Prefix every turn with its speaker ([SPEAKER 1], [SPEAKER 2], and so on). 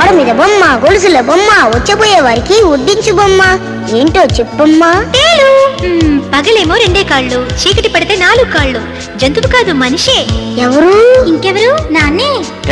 [SPEAKER 1] మేడ మీద బొమ్మ, గొలుసుల బొమ్మ, వచ్చబోయే వారికి ఉడ్డించు బొమ్మ. ఏంటో చెప్పమ్మా.
[SPEAKER 2] పగలేమో 2 కాళ్ళు, చీకటి పడితే 4 కాళ్ళు. జంతువు కాదు, మనిషే.
[SPEAKER 1] ఎవరు?
[SPEAKER 2] ఇంకెవరు? నాన్నే.